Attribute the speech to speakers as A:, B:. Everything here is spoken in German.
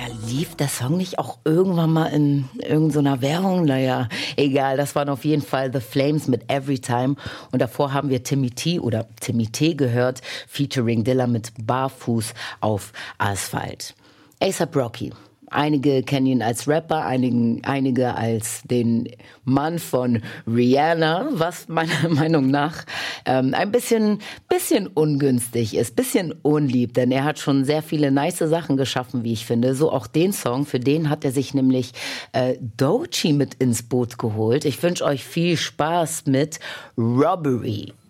A: lief der Song nicht auch irgendwann mal in irgendeiner Werbung? Naja, egal, das waren auf jeden Fall The Flames mit Everytime. Und davor haben wir Timmy T gehört, featuring Dilla mit Barfuß auf Asphalt. A$AP Rocky. Einige kennen ihn als Rapper, einige als den Mann von Rihanna, was meiner Meinung nach ein bisschen ungünstig ist, bisschen unlieb, denn er hat schon sehr viele nice Sachen geschaffen, wie ich finde. So auch den Song, für den hat er sich nämlich Doechii mit ins Boot geholt. Ich wünsche euch viel Spaß mit Robbery.